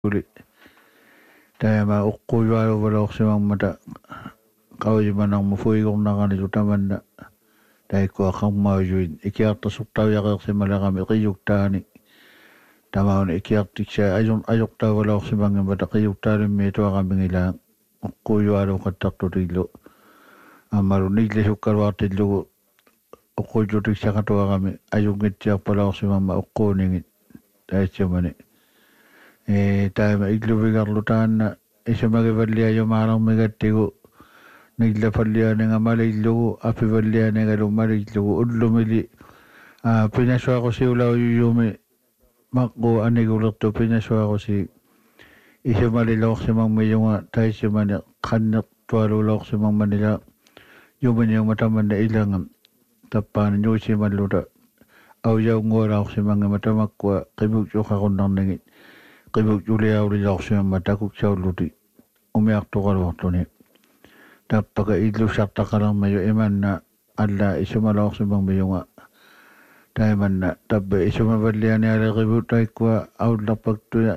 tuli tayama uqquyualu valorsimangmata qaujimanang mufuigornaqani tutamanna taikua qammaujuin ikiartasuqtaviaqeersimalaqami qiyuktaani tamaun ikiartiksa ajortaa valorsimangmata qiyuktaalimmi tuaqamingilaa uqquyualu qattartutillu ammalu nillisukkaluartillugu uqquyutiksaqatuaqami ajungittiarpalorsimamma uqquuningit taitsamani taima illuvigarlu taanna isumagivalliyaju maalarmigattigu nillapalliyaninga malillugu apivalliyanigalu malillugu ullumili pinasuaqusiulaujujumi maqqu anigulertu pinasuaqusi isumalilorsimangmiyunga taitsamani qannertualulorsimangmanila yuminiunga tamanna ilangam tappaani nyuusimalluta aujaungualaorsimangama tamakkua qimukjuqaqunnerningit qibuk juliaulilorsimamma takuksaulluti umiartuqaluartuni tappaka illussartaqalermayu imanna alla isumalorsimangmiyunga taimanna tabba isumavalliyaniale qibuk taikkua aullarpaktuya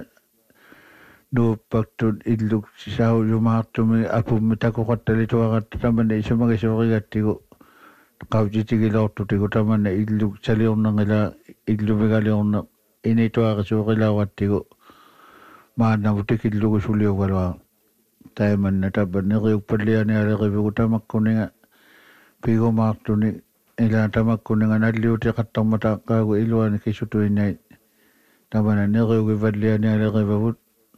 nuuppaktun illuk saujumaartumi apummi takuqattalituaqatta tamanna isumagisuurigattigu qaujitigiloortutigu tamanna illuk saliornangila illumigaliorna inituaqisuuqilauattigu maannamu tikillugu suliugalua taimanna tabba neriuppallianiale qibugu tamakkuninga pigumaartuni ila tamakkuninga nalliuti qattarmata qaagu iluani kisutuinait tamanna neriugivallianiale qibavut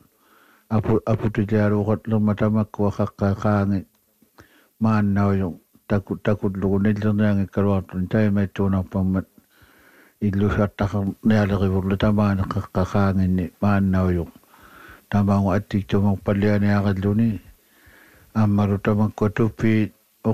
aputilialuuqatlerma tamakkua qaqqaqaangi maannauju takullugu nillerniangikkaluartuni taimaittuunarpammat illusartaqarniale qibullu tamaana qaqqaqaanginni maannauju tamangu attiktumang pallianiaqalluni ammalu tamakkua tuppi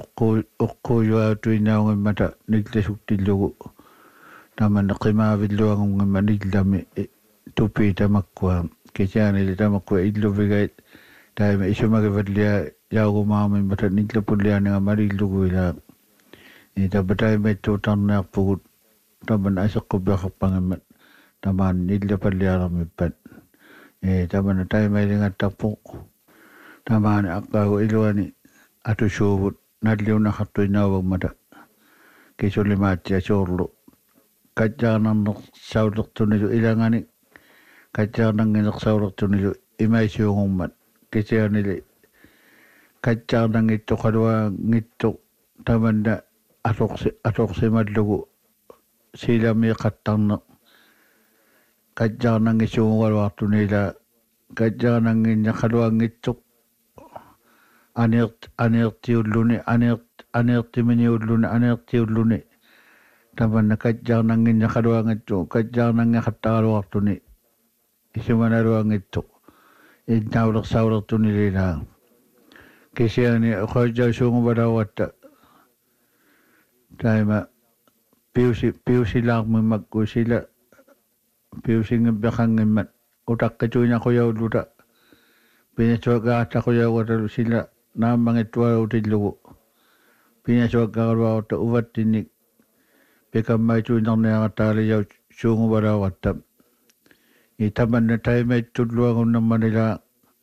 uqquyuatuinaungimmata nillasuktillugu tamanna qimaavilluangungimma nillami tuppi tamakkua kisianili tamakkua illuvigait taima isumagivallia yaugumaamimmata nillapullianiga malilluguila tabba taimaittuutarniarpugut tamanna aseqqubbiaqarpangimmat tamaan nillapallialermippat tamanna taimailingattarpu tamaani aqqaagu iluani atusuuvut nalliunaqartuinauvammata kisulimaattia suurlu katjaarnarneq saulertunilu ilangani katjaarnangineq saulertunilu imaisiungummat kisianili katjaarnangittu qaluangittu tamanna atoqsimallugu silamiiqattarneq katjaarnangisuungaluartunila katjaarnanginna qaluangittuq aneertiulluni tamanna katjaarnanginna qaluangittu katjaarnangaqattaqaluartuni isumanaluangittu innaulersaulertunilila kisiani qojausuunguvalawatta taima piusilaarmimmakku sila piusingimpeqangimmat utaqqituinaquyaulluta pinasuaggaqattaquyauatalu sila naammangittualautillugu pinasuaggaqaluaruta uvattinnik pikammaituinarniaqattaaliyaut suunguvalawatta itamanna taimaittulluagunnammanila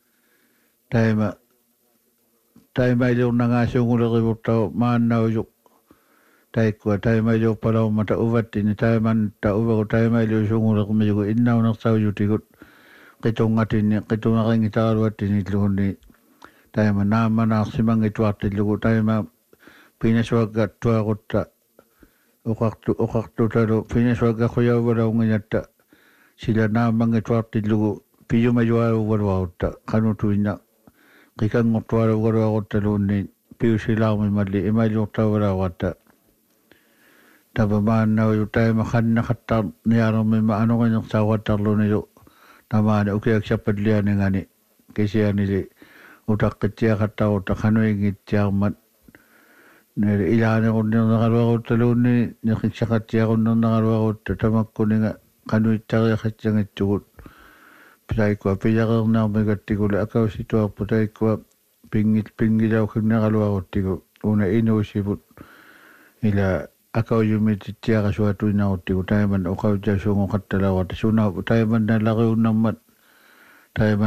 taimailiurnangaasuunguleqivurtau maannaujuk taikkua taimailiurpalaummata uvattini taimanta uvagu taimailiusuunguleqmijugu innaunersaujutikut qitungatinni qitungaqingitaqaluattinillugunni taima naammanaarsimangituartillugu taima pinasuaggattuaqutta uqartutalu pinasuaggaquyauvalauнгинатта sila naammangituartillugu piyumajualuugaluarutta qanutuinna qikangortualuugaluaruttaluunni piusilaarmimalli imailiurtauvalauatta tabamaannauju taima qannaqattar nialermimma anoqinersauqattarlunilu tamaana ukiaksapallianingani kisianili utaqqittiaqattaruutta qanuingittiarmat nele ilaanequnnerneqaluaruttaluunni neqitsaqattiaqunnerneqaluarutta tamakkuninga qanuittariaqatsangittugut taikua piyaqernaarmigattigulu akausituarpu taikua pingilaukkinneqaluaruttigu una inuusivut ila akaujumitittiyaqasuatuinaaruttigu taiman uqaujasuungoqattalauata sunaupu taiman nalariunnarmat taima